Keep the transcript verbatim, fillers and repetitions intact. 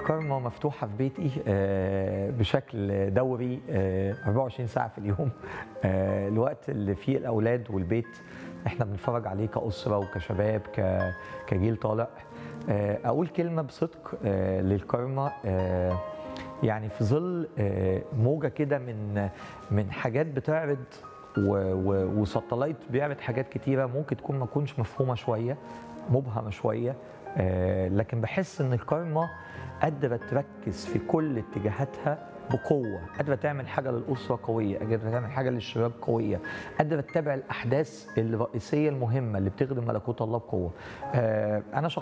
الكارما مفتوحة في بيتي آه، بشكل دوري آه، أربعة وعشرين ساعة في اليوم. آه، الوقت اللي فيه الأولاد والبيت احنا بنتفرج عليه كأسرة وكشباب ك- كجيل طالع. آه، أقول كلمة بصدق آه، للكارما. آه، يعني في ظل آه، موجة كده من من حاجات بتعرض و- و- وساتلايت بيعرض حاجات كتيرة ممكن تكون ما تكونش مفهومة شوية، مبهمة شوية. آه، لكن بحس ان الكارما قادرة تركز في كل اتجاهاتها بقوة، قادرة تعمل حاجة للأسرة قوية، قادرة تعمل حاجة للشباب قوية، قادرة تتابع الأحداث الرئيسية المهمة اللي بتخدم ملكوت الله بقوة. آه، أنا